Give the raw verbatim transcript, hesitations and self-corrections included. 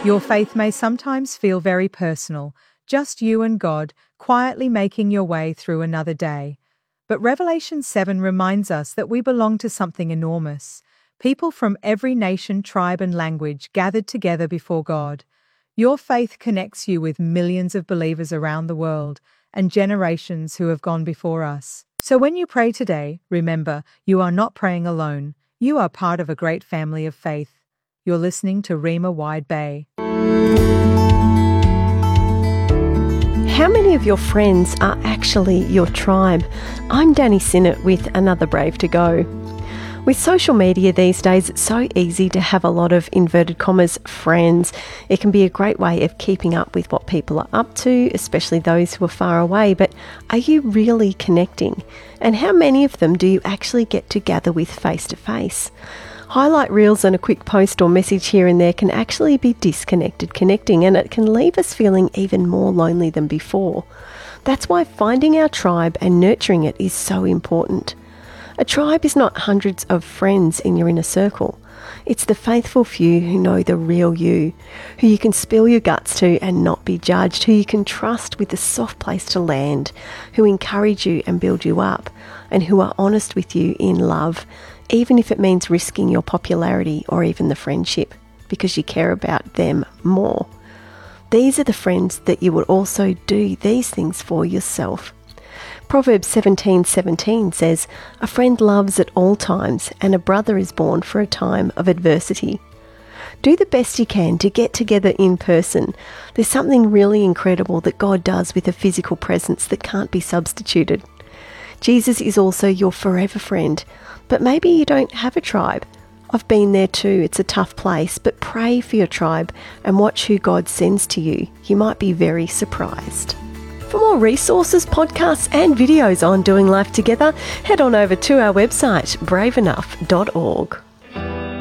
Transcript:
Your faith may sometimes feel very personal, just you and God, quietly making your way through another day. But Revelation seven reminds us that we belong to something enormous. People from every nation, tribe, and language gathered together before God. Your faith connects you with millions of believers around the world and generations who have gone before us. So when you pray today, remember, you are not praying alone. You are part of a great family of faith. You're listening to Rhema Wide Bay. How many of your friends are actually your tribe? I'm Danny Sinnott with another Brave to Go. With social media these days, it's so easy to have a lot of inverted commas friends. It can be a great way of keeping up with what people are up to, especially those who are far away. But are you really connecting? And how many of them do you actually get to gather with face to face? Highlight reels and a quick post or message here and there can actually be disconnected connecting, and it can leave us feeling even more lonely than before. That's why finding our tribe and nurturing it is so important. A tribe is not hundreds of friends in your inner circle. It's the faithful few who know the real you, who you can spill your guts to and not be judged, who you can trust with a soft place to land, who encourage you and build you up, and who are honest with you in love, even if it means risking your popularity or even the friendship, because you care about them more. These are the friends that you would also do these things for yourself. Proverbs seventeen seventeen says, "A friend loves at all times, and a brother is born for a time of adversity." Do the best you can to get together in person. There's something really incredible that God does with a physical presence that can't be substituted. Jesus is also your forever friend, but maybe you don't have a tribe. I've been there too. It's a tough place, but pray for your tribe and watch who God sends to you. You might be very surprised. For more resources, podcasts and videos on doing life together, head on over to our website, brave enough dot org.